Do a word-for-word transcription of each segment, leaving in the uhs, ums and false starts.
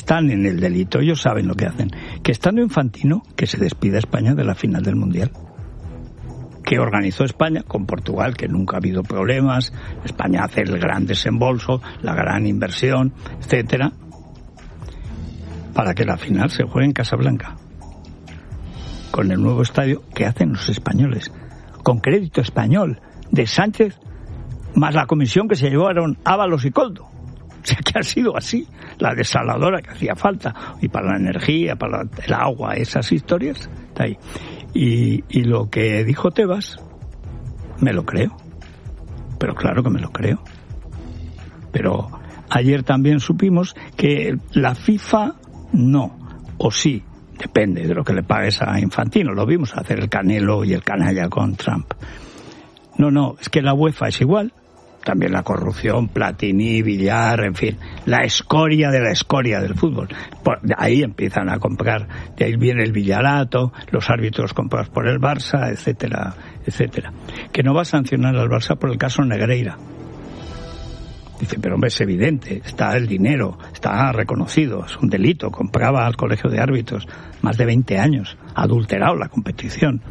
están en el delito, ellos saben lo que hacen. Que estando Infantino, que se despida España de la final del Mundial. Que organizó España con Portugal, que nunca ha habido problemas. España hace el gran desembolso, la gran inversión, etcétera, para que la final se juegue en Casablanca. Con el nuevo estadio que hacen los españoles. Con crédito español de Sánchez, más la comisión que se llevaron Ábalos y Coldo. O sea que ha sido así, la desaladora que hacía falta, y para la energía, para el agua, esas historias, está ahí. Y, y lo que dijo Tebas, me lo creo, pero claro que me lo creo. Pero ayer también supimos que la FIFA no, o sí, depende de lo que le pagues a Infantino, lo vimos hacer el Canelo y el canalla con Trump. No, no, es que la UEFA es igual. También la corrupción, Platini, Villar, en fin, la escoria de la escoria del fútbol. Por, de ahí empiezan a comprar, de ahí viene el Villalato, los árbitros comprados por el Barça, etcétera, etcétera. Que no va a sancionar al Barça por el caso Negreira. Dice, pero hombre, es evidente, está el dinero, está reconocido, es un delito, compraba al colegio de árbitros más de veinte años, ha adulterado la competición.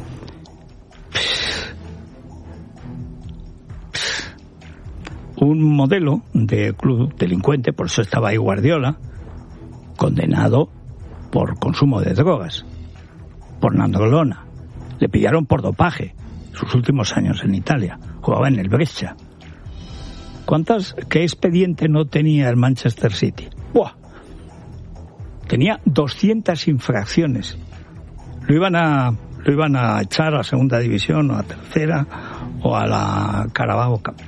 Un modelo de club delincuente, por eso estaba ahí Guardiola, condenado por consumo de drogas, por nandrolona. Le pillaron por dopaje sus últimos años en Italia. Jugaba en el Brescia. ¿Cuántas, qué expediente no tenía el Manchester City? ¡Buah! Tenía doscientas infracciones. Lo iban a, lo iban a echar a segunda división o a tercera o a la Carabao Cup.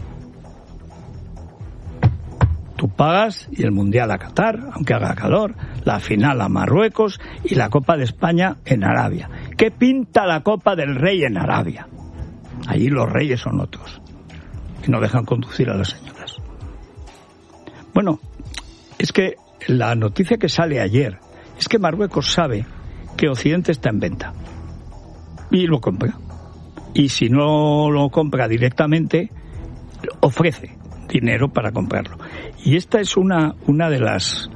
Tú pagas y el Mundial a Qatar, aunque haga calor, la final a Marruecos y la Copa de España en Arabia. ¿Qué pinta la Copa del Rey en Arabia? Allí los reyes son otros, que no dejan conducir a las señoras. Bueno, es que la noticia que sale ayer es que Marruecos sabe que Occidente está en venta y lo compra. Y si no lo compra directamente, ofrece dinero para comprarlo. Y esta es una, una de las,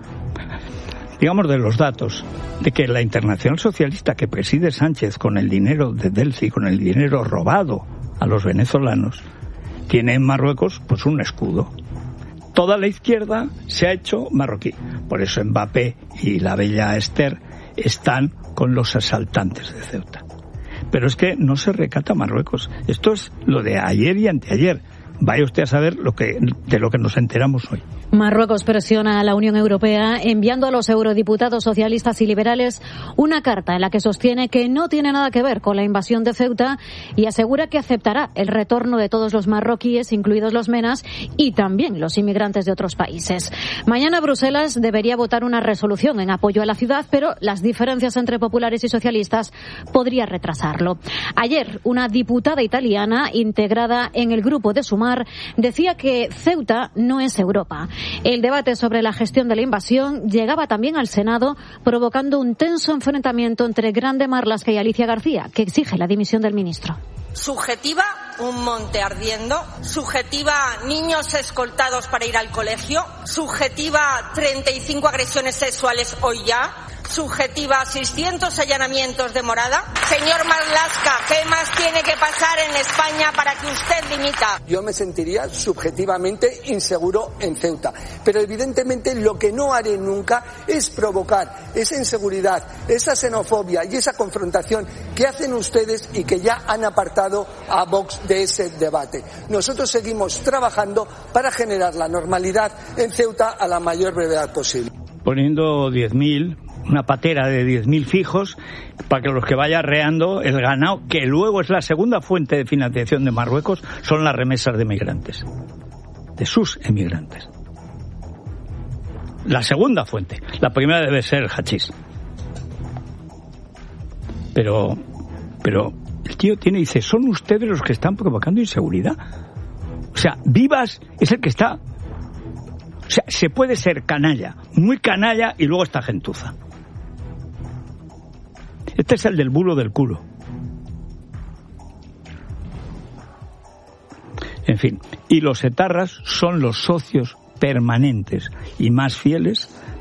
digamos, de los datos de que la Internacional Socialista que preside Sánchez con el dinero de Delci, con el dinero robado a los venezolanos, tiene en Marruecos pues un escudo. Toda la izquierda se ha hecho marroquí. Por eso Mbappé y la bella Esther están con los asaltantes de Ceuta. Pero es que no se recata Marruecos. Esto es lo de ayer y anteayer. Vaya usted a saber lo que, de lo que nos enteramos hoy. Marruecos presiona a la Unión Europea enviando a los eurodiputados socialistas y liberales una carta en la que sostiene que no tiene nada que ver con la invasión de Ceuta y asegura que aceptará el retorno de todos los marroquíes, incluidos los menas, y también los inmigrantes de otros países. Mañana Bruselas debería votar una resolución en apoyo a la ciudad, pero las diferencias entre populares y socialistas podría retrasarlo. Ayer, una diputada italiana integrada en el grupo de Sumar decía que Ceuta no es Europa. El debate sobre la gestión de la invasión llegaba también al Senado, provocando un tenso enfrentamiento entre Grande Marlaska y Alicia García, que exige la dimisión del ministro. Subjetiva, un monte ardiendo. Subjetiva, niños escoltados para ir al colegio. Subjetiva, treinta y cinco agresiones sexuales hoy ya. Subjetiva, seiscientos allanamientos de morada. Señor Marlaska, ¿qué más tiene que pasar en España para que usted dimita? Yo me sentiría subjetivamente inseguro en Ceuta, pero evidentemente lo que no haré nunca es provocar esa inseguridad, esa xenofobia y esa confrontación que hacen ustedes y que ya han apartado a Vox de ese debate. Nosotros seguimos trabajando para generar la normalidad en Ceuta a la mayor brevedad posible. Poniendo diez mil, una patera de diez mil fijos, para que los que vaya arreando el ganado, que luego es la segunda fuente de financiación de Marruecos, son las remesas de migrantes, de sus emigrantes. La segunda fuente. La primera debe ser el hachís. Pero, pero el tío tiene, dice, son ustedes los que están provocando inseguridad. O sea, Vivas es el que está... O sea, se puede ser canalla, muy canalla, y luego está gentuza. Este es el del bulo del culo. En fin, y los etarras son los socios permanentes y más fieles